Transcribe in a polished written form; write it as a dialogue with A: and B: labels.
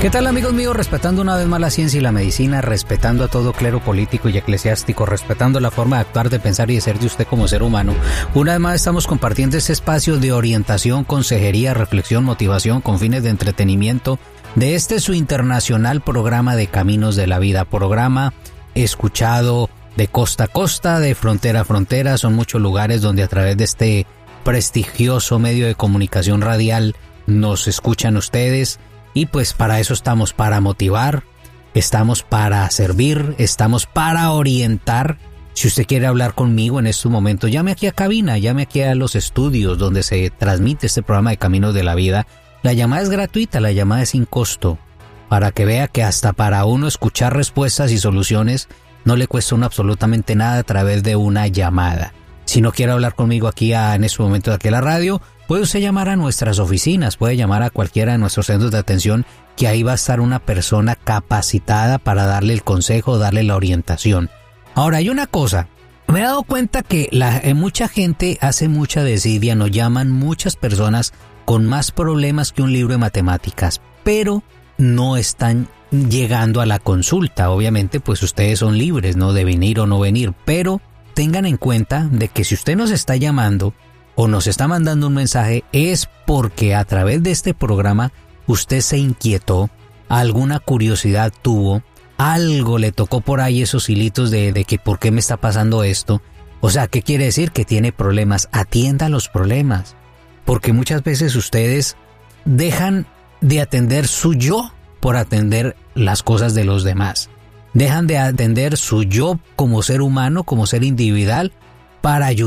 A: ¿Qué tal, amigos míos? Respetando una vez más la ciencia y la medicina, respetando a todo clero político y eclesiástico, respetando la forma de actuar, de pensar y de ser de usted como ser humano. Una vez más estamos compartiendo este espacio de orientación, consejería, reflexión, motivación con fines de entretenimiento de este su internacional programa de Caminos de la Vida, programa escuchado de costa a costa, de frontera a frontera. Son muchos lugares donde a través de este prestigioso medio de comunicación radial nos escuchan ustedes. Y pues para eso estamos, para motivar, estamos para servir, estamos para orientar. Si usted quiere hablar conmigo en este momento, llame aquí a cabina, llame aquí a los estudios donde se transmite este programa de Caminos de la Vida. La llamada es gratuita, la llamada es sin costo, para que vea que hasta para uno escuchar respuestas y soluciones no le cuesta uno absolutamente nada a través de una llamada. Si no quiere hablar conmigo aquí en este momento de aquí a la radio, puede usted llamar a nuestras oficinas, puede llamar a cualquiera de nuestros centros de atención, que ahí va a estar una persona capacitada para darle el consejo, darle la orientación. Ahora, hay una cosa, me he dado cuenta que mucha gente hace mucha desidia, nos llaman muchas personas con más problemas que un libro de matemáticas, pero no están llegando a la consulta. Obviamente, pues ustedes son libres, ¿no?, de venir o no venir, pero tengan en cuenta de que si usted nos está llamando o nos está mandando un mensaje, es porque a través de este programa usted se inquietó, alguna curiosidad tuvo, algo le tocó por ahí esos hilitos de que por qué me está pasando esto. O sea, ¿qué quiere decir? Que tiene problemas. Atienda los problemas, porque muchas veces ustedes dejan de atender su yo por atender las cosas de los demás. Dejan de atender su yo como ser humano, como ser individual, para ayudar